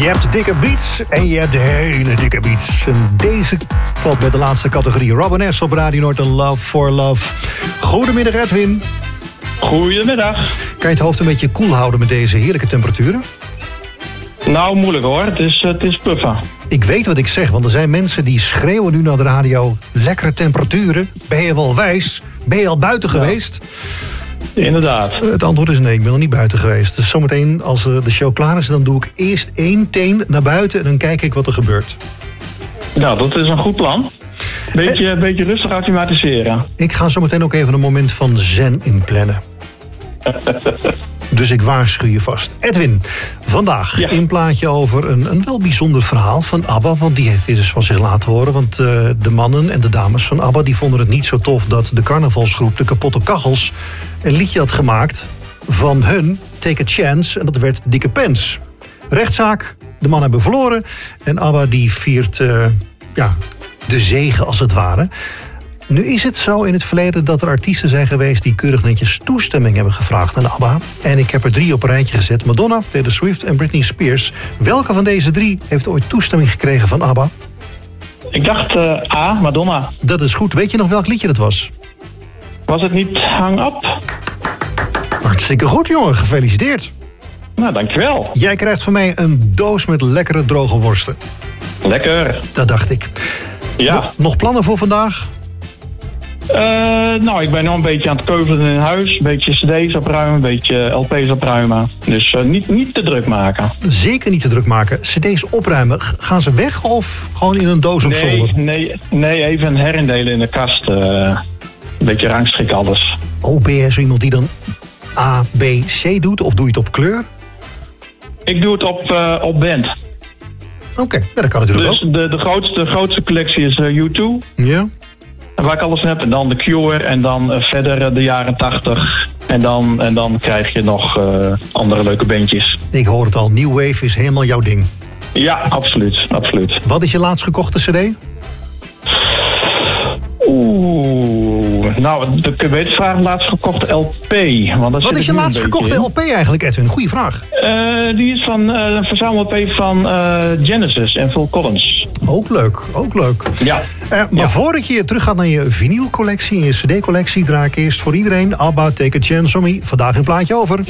Je hebt dikke beats en je hebt hele dikke beats. En deze valt bij de laatste categorie. Robin S. op Radio Noord en Love for Love. Goedemiddag Edwin. Goedemiddag. Kan je het hoofd een beetje koel houden met deze heerlijke temperaturen? Nou, moeilijk hoor. Het is puffen. Ik weet wat ik zeg, want er zijn mensen die schreeuwen nu naar de radio. Lekkere temperaturen. Ben je wel wijs? Ben je al buiten geweest? Inderdaad. Het antwoord is nee, ik ben nog niet buiten geweest. Dus zometeen als de show klaar is, dan doe ik eerst 1 teen naar buiten en dan kijk ik wat er gebeurt. Nou, dat is een goed plan. Beetje rustig acclimatiseren. Ik ga zometeen ook even een moment van zen inplannen. Dus ik waarschuw je vast. Edwin, vandaag een plaatje over een wel bijzonder verhaal van ABBA. Want die heeft weer eens van zich laten horen. Want de mannen en de dames van ABBA die vonden het niet zo tof dat de carnavalsgroep De Kapotte Kachels een liedje had gemaakt van hun, Take a Chance. En dat werd Dikke Pens. Rechtszaak, de mannen hebben verloren. En ABBA die viert de zege als het ware. Nu is het zo in het verleden dat er artiesten zijn geweest die keurig netjes toestemming hebben gevraagd aan ABBA. En ik heb er 3 op een rijtje gezet. Madonna, Taylor Swift en Britney Spears. Welke van deze 3 heeft ooit toestemming gekregen van ABBA? Ik dacht A, Madonna. Dat is goed. Weet je nog welk liedje dat was? Was het niet Hang Up? Hartstikke goed, jongen. Gefeliciteerd. Nou, dankjewel. Jij krijgt van mij een doos met lekkere droge worsten. Lekker. Dat dacht ik. Ja. Nog plannen voor vandaag? Nou, ik ben nog een beetje aan het keuvelen in huis. Een beetje cd's opruimen, een beetje LP's opruimen. Dus niet te druk maken. Zeker niet te druk maken. Cd's opruimen, gaan ze weg of gewoon in een doos op zolder? Nee, even herindelen in de kast. Een beetje rangschikken alles. Oh, ben jij zo iemand die dan A, B, C doet? Of doe je het op kleur? Ik doe het op band. Oké, dat kan natuurlijk ook. Dus de grootste collectie is U2. Ja. Waar ik alles heb. En dan The Cure. En dan verder de jaren 80. En dan krijg je nog andere leuke bandjes. Ik hoor het al. New Wave is helemaal jouw ding. Ja, absoluut. Wat is je laatst gekochte cd? Nou, ik weet het vragen. Laatst gekochte LP. Wat is je laatst gekochte LP eigenlijk, Edwin? Goeie vraag. Die is van een verzamel-LP van Genesis en Phil Collins. Ook leuk. Ja. Maar voordat je terug gaat naar je vinylcollectie en je cd-collectie, draai ik eerst voor iedereen ABBA, Take a Chance on Me. Vandaag een plaatje over.